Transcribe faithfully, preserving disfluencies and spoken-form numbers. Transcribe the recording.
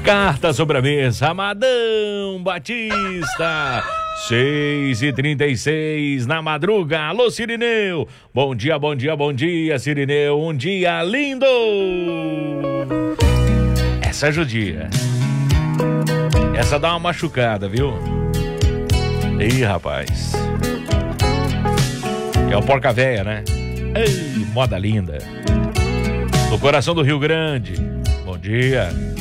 Carta sobre a mesa, Amadão Batista, seis e trinta e seis na madruga. Alô, Cirineu. Bom dia, bom dia, bom dia, Cirineu. Um dia lindo. Essa judia. Essa dá uma machucada, viu? Ih, rapaz. É o porca véia, né? Ei, moda linda. Do coração do Rio Grande. Bom dia.